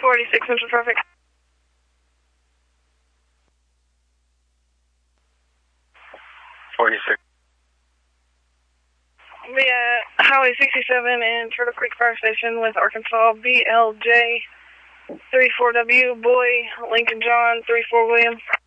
46 Central Traffic. The Highway 67 and Turtle Creek Fire Station with Arkansas BLJ 34W, Boy, Lincoln John, 34 William.